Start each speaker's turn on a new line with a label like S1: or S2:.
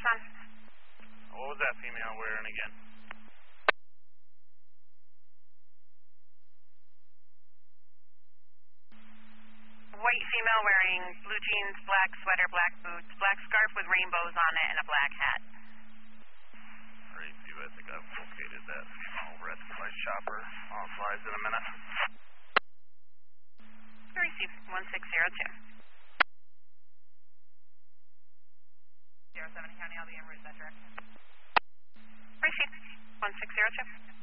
S1: on.
S2: What was that female wearing again?
S1: White female wearing blue jeans, black sweater, black boots, black scarf with rainbows on it, and a black hat.
S2: Alright, see, I think I've located that over at my shopper. I'll advise in a minute.
S1: Received 1602. 07 County, I'll be en route that direction. Received 1602.